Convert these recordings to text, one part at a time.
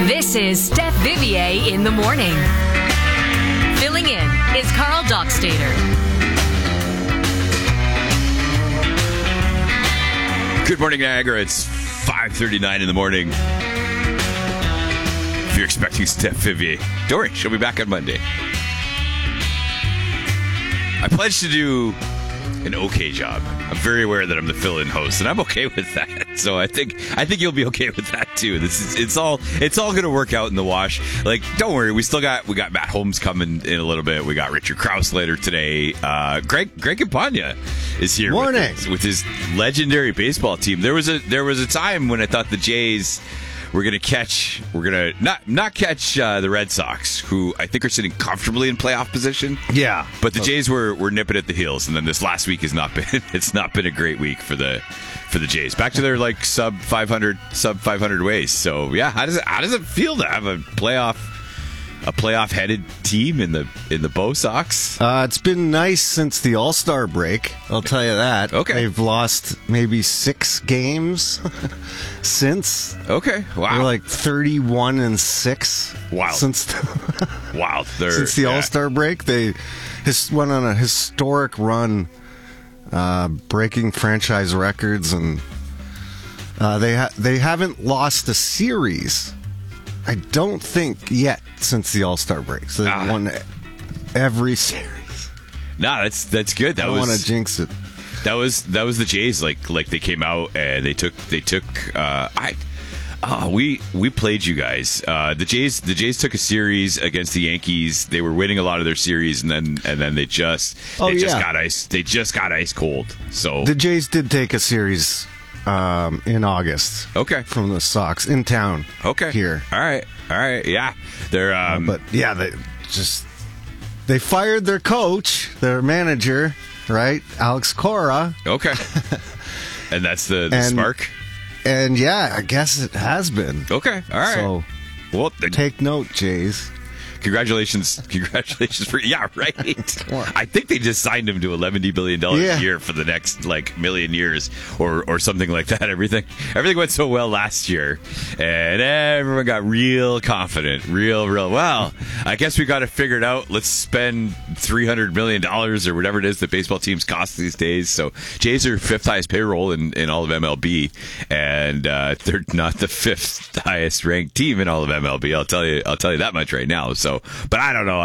This is Steph Vivier in the morning. Filling in is Carl Dockstader. Good morning, Niagara. It's 5:39 in the morning. If you're expecting Steph Vivier, don't worry, she'll be back on Monday. I pledged to do an okay job. I'm very aware that I'm the fill-in host, and I'm okay with that. So I think you'll be okay with that too. It's all going to work out in the wash. Like, don't worry, we got Matt Holmes coming in a little bit. We got Richard Krause later today. Greg Campagna is here with his legendary baseball team. There was a time when I thought the Jays were going to not catch the Red Sox, who I think are sitting comfortably in playoff position. Yeah. But the Jays were nipping at the heels, and then this last week has not been a great week for the Jays. Back to their like sub 500 ways. So yeah, how does it feel to have a playoff headed team in the Bo Sox? It's been nice since the All-Star break, I'll tell you that. Okay. They've lost maybe 6 games since. Okay. Wow. They're like 31-6. Wow. Since the All-Star break, they went on a historic run, breaking franchise records, and they haven't lost a series, I don't think, yet since the All-Star break. So they've won every series. No, that's good. I don't want to jinx it. That was the Jays. Like they came out and they took. We played you guys. The Jays took a series against the Yankees. They were winning a lot of their series, and then they just got ice. They just got ice cold. So the Jays did take a series in August. Okay. From the Sox in town. Okay. Here. All right. Yeah. They're but yeah, they fired their coach, their manager, right? Alex Cora. Okay. And that's the spark. And yeah, I guess it has been. Okay. All right. So, well, take note, Jays. Congratulations for right. I think they just signed him to $11 billion a year for the next million years or something like that. Everything went so well last year, and everyone got real confident, real well. I guess we got it figured out. Let's spend $300 million or whatever it is that baseball teams cost these days. So Jays are 5th highest payroll in all of MLB, and they're not the 5th highest ranked team in all of MLB. I'll tell you that much right now. So, but I don't know.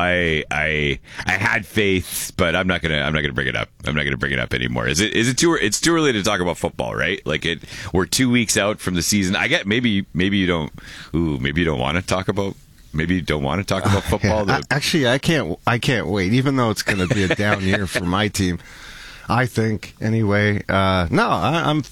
I had faith, but I'm not gonna bring it up. I'm not gonna bring it up anymore. Is it too? It's too early to talk about football, right? We're 2 weeks out from the season. I get maybe you don't. Maybe you don't want to talk about. Maybe you don't want to talk about football. Yeah. Actually, I can't wait. Even though it's going to be a down year for my team, I think anyway. I'm.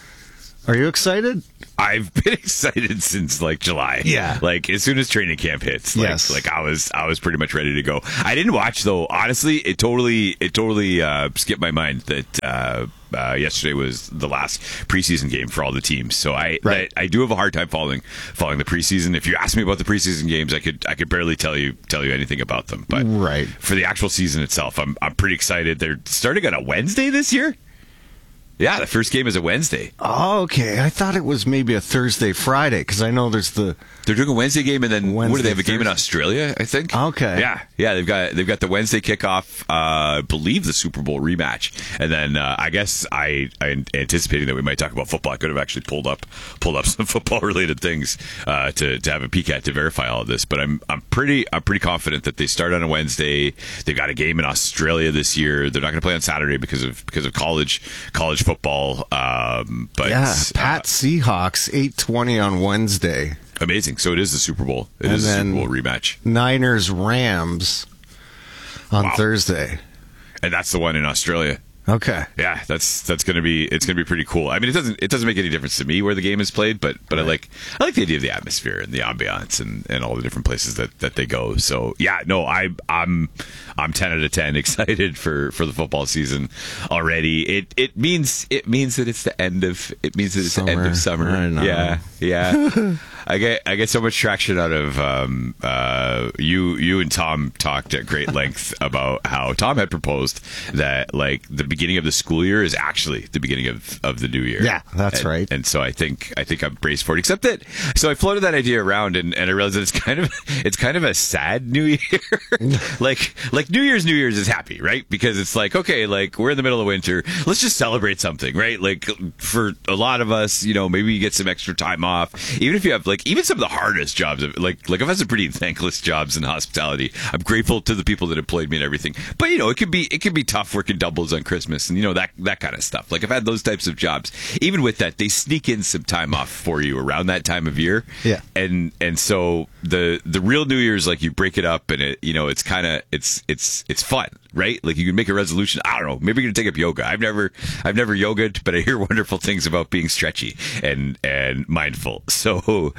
Are you excited? I've been excited since July. Yeah. As soon as training camp hits. Yes. I was pretty much ready to go. I didn't watch though. Honestly, it totally skipped my mind that yesterday was the last preseason game for all the teams. So I do have a hard time following the preseason. If you ask me about the preseason games, I could barely tell you anything about them. But for the actual season itself, I'm pretty excited. They're starting on a Wednesday this year. Yeah, the first game is a Wednesday. Oh, okay. I thought it was maybe a Thursday, Friday, because I know they're doing a Wednesday game, and then Wednesday, what do they have a game in Australia? I think. Okay. Yeah. They've got the Wednesday kickoff. I believe the Super Bowl rematch, and then I guess I anticipating that we might talk about football. I could have actually pulled up some football related things to have a peek at to verify all of this. But I'm pretty confident that they start on a Wednesday. They've got a game in Australia this year. They're not going to play on Saturday because of college football. But Pat Seahawks 8:20 on Wednesday. Amazing. So it is the Super Bowl. It is a Super Bowl rematch. Niners Rams on Thursday. And that's the one in Australia. Okay. Yeah, it's gonna be pretty cool. I mean, it doesn't make any difference to me where the game is played, but I like the idea of the atmosphere and the ambiance and all the different places that they go. So yeah, no, I'm 10 out of 10 excited for the football season already. It means that it's the end of the end of summer. I know. Yeah. I get so much traction out of you and Tom talked at great length about how Tom had proposed that like the beginning of the school year is actually the beginning of the new year. Yeah, that's right. And so I think I'm braced for it. Except that, so I floated that idea around and I realized that it's kind of a sad new year. like New Year's is happy, right? Because it's like, okay, like we're in the middle of winter, let's just celebrate something, right? Like for a lot of us, maybe you get some extra time off. Even if you have like even some of the hardest jobs, like I've had some pretty thankless jobs in hospitality. I'm grateful to the people that employed me and everything. But it can be tough working doubles on Christmas and that kind of stuff. Like I've had those types of jobs. Even with that, they sneak in some time off for you around that time of year. Yeah. And so the real New Year's, like you break it up and it's kind of it's fun, right? Like you can make a resolution. I don't know. Maybe you're gonna take up yoga. I've never yogaed, but I hear wonderful things about being stretchy and mindful. So,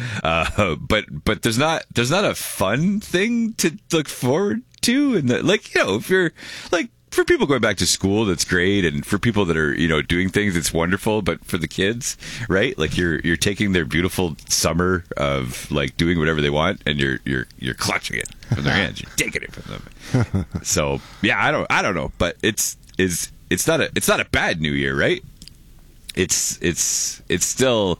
but there's not a fun thing to look forward to, and if you're like. For people going back to school, that's great, and for people that are doing things, it's wonderful. But for the kids, right? Like you're taking their beautiful summer of like doing whatever they want, and you're clutching it from their hands, you're taking it from them. So yeah, I don't know, but it's not a bad New Year, right? It's still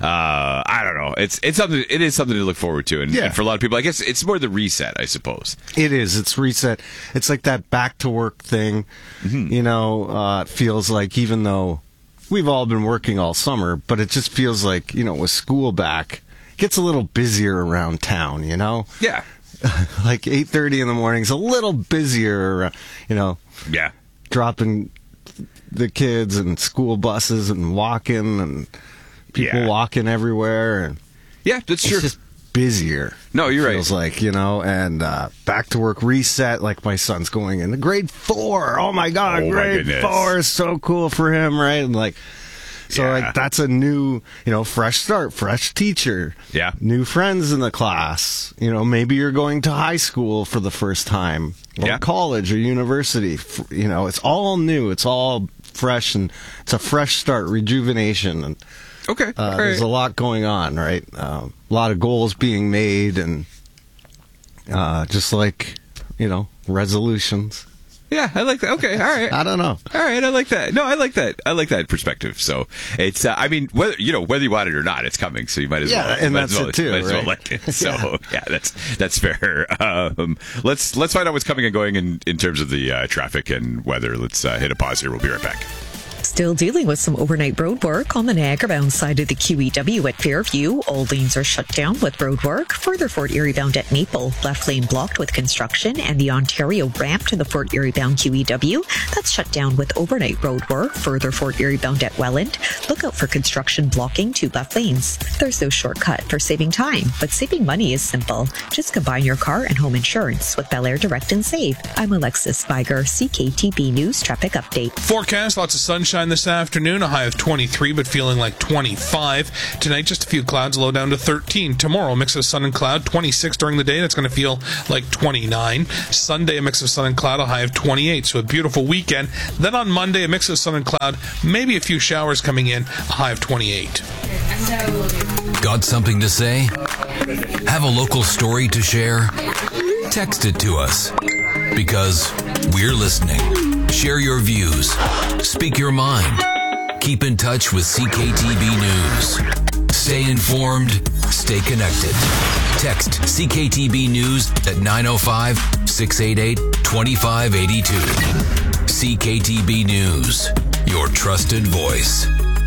I don't know. It is something to look forward to, and for a lot of people, I guess it's more the reset, I suppose. It is. It's reset. It's like that back to work thing. Mm-hmm. It feels like even though we've all been working all summer, but it just feels like with school back, it gets a little busier around town. Yeah. Like 8:30 in the morning is a little busier. Yeah. Dropping the kids and school buses and walking and people walking everywhere, and that's true. It's just busier. No, you're right. Feels like and back to work reset. Like my son's going into grade 4. Oh my god, grade 4 is so cool for him, right? And like. So like that's a new, fresh start, fresh teacher, new friends in the class. Maybe you're going to high school for the first time, or college or university. It's all new, it's all fresh, and it's a fresh start, rejuvenation. And there's a lot going on, right? A lot of goals being made, and just like resolutions. Yeah, I like that. Okay, all right. I don't know. All right, I like that. No, I like that. I like that perspective. So it's, I mean, whether you want it or not, it's coming. So you might as well. Yeah, and that's it too. Might as well like it. So that's fair. Let's find out what's coming and going in terms of the traffic and weather. Let's hit a pause here. We'll be right back. Still dealing with some overnight road work on the Niagara-bound side of the QEW at Fairview. All lanes are shut down with road work. Further Fort Erie-bound at Maple, left lane blocked with construction, and the Ontario ramp to the Fort Erie-bound QEW, that's shut down with overnight road work. Further Fort Erie-bound at Welland, look out for construction blocking 2 left lanes. There's no shortcut for saving time, but saving money is simple. Just combine your car and home insurance with Bel Air Direct and Save. I'm Alexis Spiger, CKTB News Traffic Update. Forecast, lots of sunshine this afternoon, a high of 23, but feeling like 25. Tonight, just a few clouds, low down to 13. Tomorrow, a mix of sun and cloud, 26 during the day. That's going to feel like 29. Sunday, a mix of sun and cloud, a high of 28. So a beautiful weekend. Then on Monday, a mix of sun and cloud, maybe a few showers coming in, a high of 28. Got something to say? Have a local story to share? Text it to us, because we're listening. Share your views. Speak your mind. Keep in touch with CKTB News. Stay informed. Stay connected. Text CKTB News at 905-688-2582. CKTB News, your trusted voice.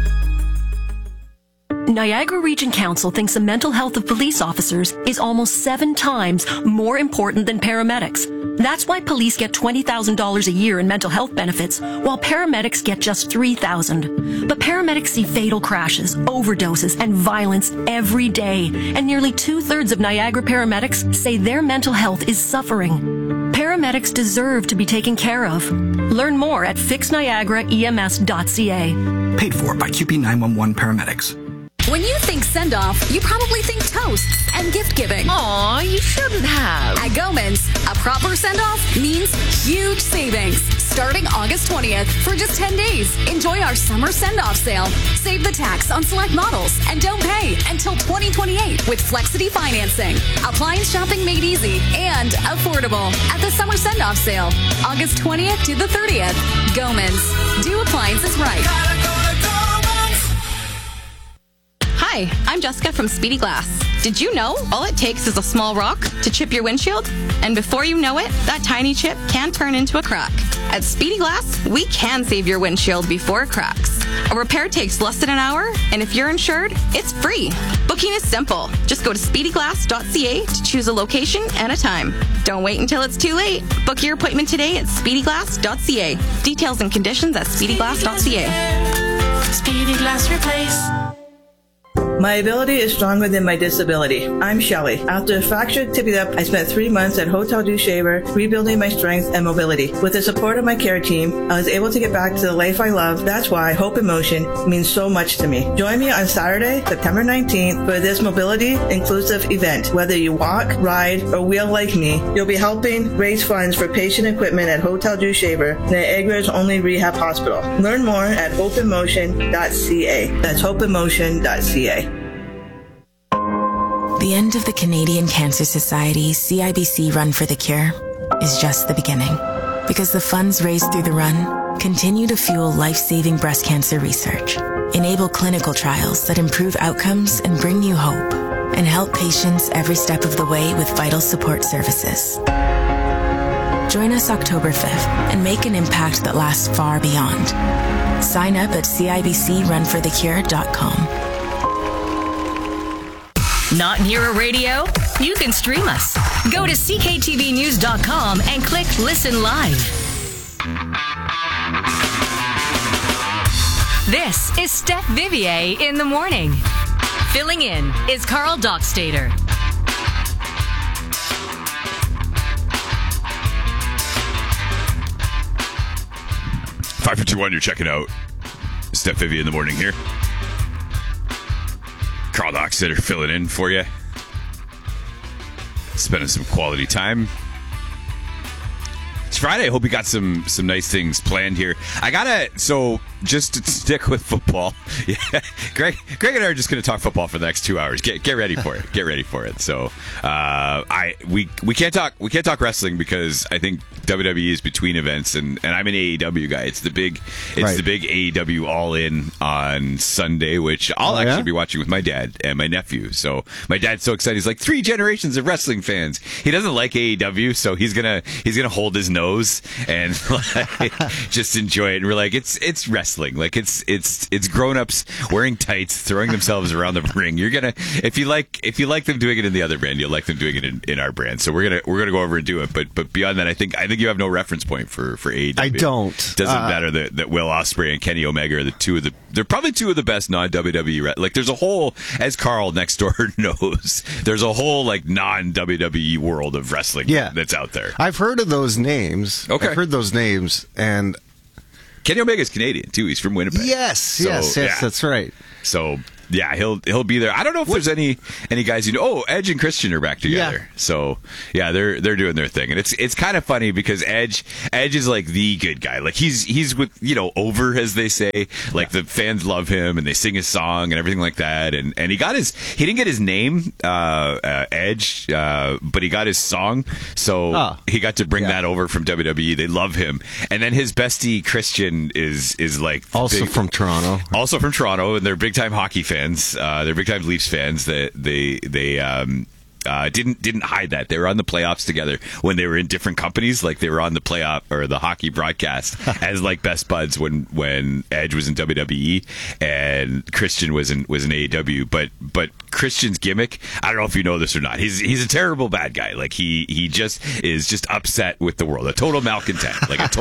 Niagara Region Council thinks the mental health of police officers is almost 7 times more important than paramedics. That's why police get $20,000 a year in mental health benefits, while paramedics get just $3,000. But paramedics see fatal crashes, overdoses, and violence every day, and nearly 2/3 of Niagara paramedics say their mental health is suffering. Paramedics deserve to be taken care of. Learn more at fixniagaraems.ca. Paid for by QP 911 paramedics. When you think send-off, you probably think toasts and gift-giving. Aw, you shouldn't have. At Goman's, a proper send-off means huge savings. starting August 20th for just 10 days. Enjoy our summer send-off sale. Save the tax on select models and don't pay until 2028 with Flexity financing. Appliance shopping made easy and affordable at the summer send-off sale, August 20th to the 30th. Gomans. Do appliances right. Hi, I'm Jessica from Speedy Glass. Did you know all it takes is a small rock to chip your windshield? And before you know it, that tiny chip can turn into a crack. At Speedy Glass, we can save your windshield before it cracks. A repair takes less than an hour, and if you're insured, it's free. Booking is simple. Just go to speedyglass.ca to choose a location and a time. Don't wait until it's too late. Book your appointment today at speedyglass.ca. Details and conditions at speedyglass.ca. Speedy Glass Replace. My ability is stronger than my disability. I'm Shelley. After a fractured tibia, I spent 3 months at Hotel du Shaver rebuilding my strength and mobility. With the support of my care team, I was able to get back to the life I love. That's why Hope in Motion means so much to me. Join me on Saturday, September 19th for this mobility inclusive event. Whether you walk, ride, or wheel like me, you'll be helping raise funds for patient equipment at Hotel du Shaver, Niagara's only rehab hospital. Learn more at hopeinmotion.ca. That's hopeinmotion.ca. The end of the Canadian Cancer Society's CIBC Run for the Cure is just the beginning, because the funds raised through the run continue to fuel life-saving breast cancer research, enable clinical trials that improve outcomes and bring you hope, and help patients every step of the way with vital support services. Join us October 5th and make an impact that lasts far beyond. Sign up at CIBCRunforthecure.com. Not near a radio? You can stream us. Go to cktvnews.com and click Listen Live. This is Steph Vivier in the morning. Filling in is Carl Dockstader. 5:51, you're checking out Steph Vivier in the morning here. Carl Dockstader filling in for you. Spending some quality time. It's Friday. I hope you got some nice things planned here. So just to stick with football. Yeah, Greg and I are just going to talk football for the next 2 hours. Get ready for it. Get ready for it. So we can't talk wrestling because I think WWE is between events, and I'm an AEW guy. It's the big AEW All In on Sunday, which I'll actually be watching with my dad and my nephew. So my dad's so excited. He's like 3 generations of wrestling fans. He doesn't like AEW, so he's gonna hold his nose and like, just enjoy it. And we're like, it's wrestling. Like it's grown-ups wearing tights, throwing themselves around the ring. You're gonna if you like them doing it in the other brand, you'll like them doing it in our brand. So we're gonna go over and do it. But beyond that, I think you have no reference point for AEW. I don't. Doesn't matter that Will Ospreay and Kenny Omega are they're probably 2 of the best non-WWE. Like there's a whole, as Carl next door knows, there's a whole like non-WWE world of wrestling that's out there. I've heard of those names. Okay. I've heard those names, and Kenny Omega's Canadian too. He's from Winnipeg. Yes, that's right. So yeah, he'll be there. I don't know if there's any guys you know. Oh, Edge and Christian are back together. Yeah. So yeah, they're doing their thing, and it's kind of funny because Edge is like the good guy. Like he's with over, as they say. Like the fans love him and they sing his song and everything like that. And he didn't get his name Edge, but he got his song. So he got to bring that over from WWE. They love him. And then his bestie Christian is like from Toronto. Also from Toronto, and they're big time hockey fans. They're big time Leafs fans. That they didn't hide that. They were on the playoffs together when they were in different companies. Like they were on the playoff or the hockey broadcast as like best buds when Edge was in WWE and Christian was in AEW. But Christian's gimmick, I don't know if you know this or not. He's a terrible bad guy. Like he just is just upset with the world. A total malcontent.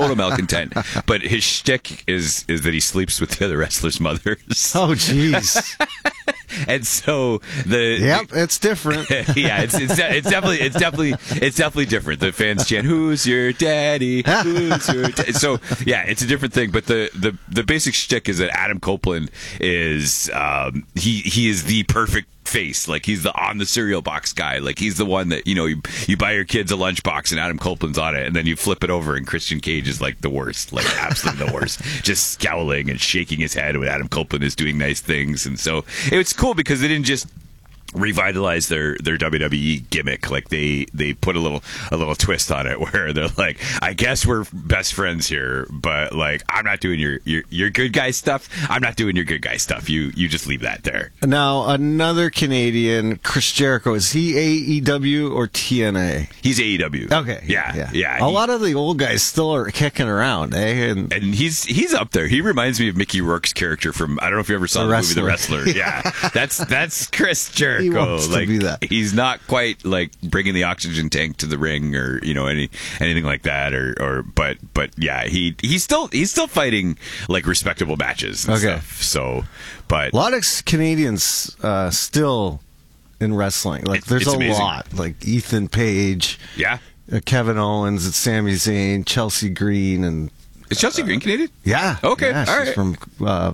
But his shtick is that he sleeps with the other wrestlers' mothers. Oh, jeez. And so it's different. Yeah, it's definitely different. The fans chant, "Who's your daddy? Who's your daddy?" So yeah, it's a different thing. But the basic shtick is that Adam Copeland is he is the perfect face. Like, he's the on the cereal box guy. Like, he's the one that, you buy your kids a lunchbox and Adam Copeland's on it, and then you flip it over and Christian Cage is like the worst, like absolutely the worst, just scowling and shaking his head when Adam Copeland is doing nice things. And so it's cool because they didn't just revitalize their WWE gimmick. Like, they put a little twist on it where they're like, I guess we're best friends here, but like, I'm not doing your good guy stuff. I'm not doing your good guy stuff. You just leave that there. Now, another Canadian, Chris Jericho, is he AEW or TNA? He's AEW. Okay. Yeah. A lot of the old guys still are kicking around, eh? And he's up there. He reminds me of Mickey Rourke's character from, I don't know if you ever saw the movie The Wrestler. Yeah. That's Chris Jericho. He wants to be that. He's not quite like bringing the oxygen tank to the ring or anything like that but yeah, he's still fighting like respectable matches and stuff. So, but a lot of Canadians still in wrestling. Like, there's a lot. Like Ethan Page, Kevin Owens, and Sami Zayn, Chelsea Green, and is Chelsea Green Canadian? Yeah. Okay. Yeah, all she's right. from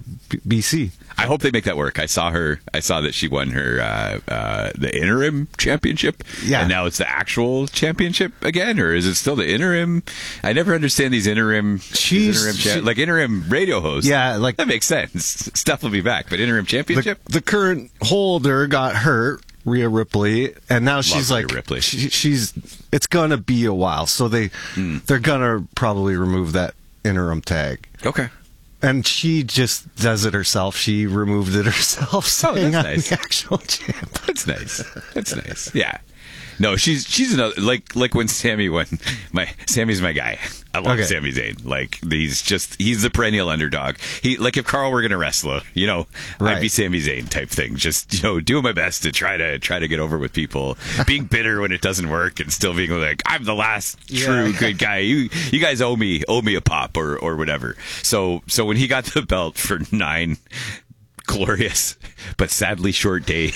BC. I hope they make that work. I saw that she won her the interim championship. Yeah. And now it's the actual championship again, or is it still the interim? I never understand these interim like interim radio hosts. Yeah, like that makes sense. Stuff will be back, but interim championship. The current holder got hurt, Rhea Ripley, and now she's Rhea like Ripley. she's it's gonna be a while, so they're gonna probably remove that interim tag. Okay. And she just does it herself. She removed it herself. That's nice. The actual champ. That's nice. Yeah. No, she's another, like when Sammy won. Sammy's my guy. I love Sami Zayn. Like, he's the perennial underdog. He, like, if Carl were gonna wrestle, I'd be Sami Zayn type thing. Just doing my best to try to get over with people, being bitter when it doesn't work, and still being like, I'm the last true good guy. You guys owe me a pop or whatever. So when he got the belt for 9 glorious but sadly short days.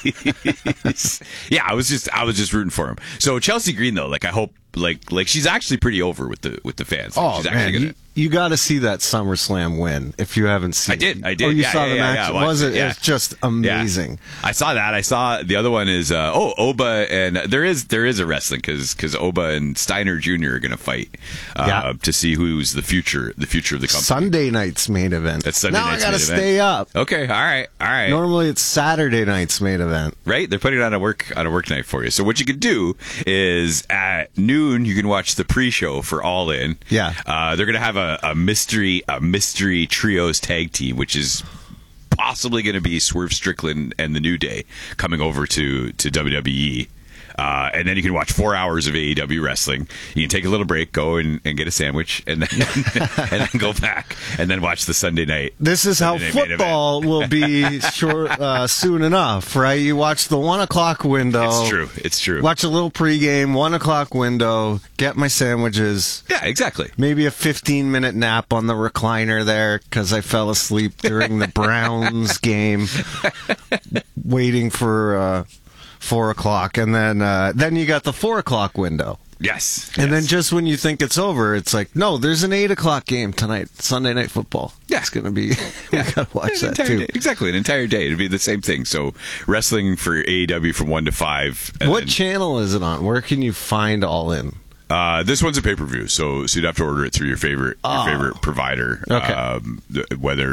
Yeah, I was just rooting for him. So Chelsea Green, though, like, I hope like she's actually pretty over with the fans. Like, oh, she's man, actually you got to see that SummerSlam win if you haven't seen. I did. Oh, you saw the Yeah, match? Was it? Yeah. It's just amazing. Yeah. I saw that. I saw the other one is Oba, and there is a wrestling because Oba and Steiner Jr. are going to fight to see who's the future of the company. Sunday night's main event. That's Sunday night's main event. Now I got to stay up. Okay, all right. Normally it's Saturday night's main event. Right? They're putting it on a work night for you. So what you could do is at noon you can watch the pre-show for All In. Yeah. They're going to have a mystery trios tag team, which is possibly going to be Swerve Strickland and the New Day coming over to WWE. And then you can watch 4 hours of AEW wrestling. You can take a little break, go and get a sandwich, and then go back and then watch the Sunday night. This is how football will be soon enough, right? You watch the 1 o'clock window. It's true. Watch a little pregame, 1 o'clock window, get my sandwiches. Yeah, exactly. Maybe a 15-minute nap on the recliner there because I fell asleep during the Browns game, waiting for 4 o'clock, and then you got the 4 o'clock window. Yes. And then just when you think it's over, it's like, no, there's an 8 o'clock game tonight, Sunday Night Football. Yeah. It's going to be, we got to watch that too. Day. Exactly, an entire day. It'll be the same thing. So wrestling for AEW from 1 to 5. What channel is it on? Where can you find All In? This one's a pay-per-view, so you'd have to order it through your favorite provider. Okay. Whether